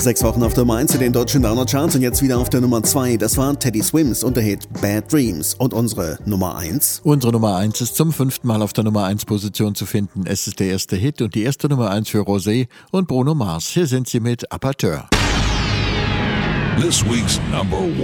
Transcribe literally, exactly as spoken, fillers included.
Sechs Wochen auf der Nummer eins in den deutschen Downer-Charts und jetzt wieder auf der Nummer zwei. Das war Teddy Swims und der Hit Bad Dreams. Und unsere Nummer eins? Unsere Nummer eins ist zum fünften Mal auf der Nummer eins Position zu finden. Es ist der erste Hit und die erste Nummer eins für Rosé und Bruno Mars. Hier sind sie mit Apateur. This week's number one.